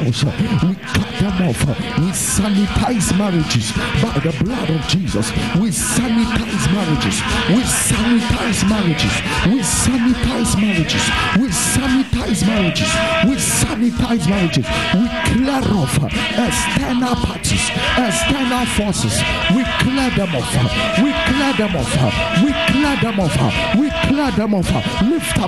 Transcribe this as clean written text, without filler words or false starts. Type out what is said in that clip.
house. We cut them off. We sanitize marriages by the blood of Jesus. We sanitize marriages. We sanitize marriages. We sanitize marriages. We sanitize marriages. We sanitize marriages. We clear off external parties, external forces. We clear them off. We clear them off. We clear them off. We clear them off. Lift up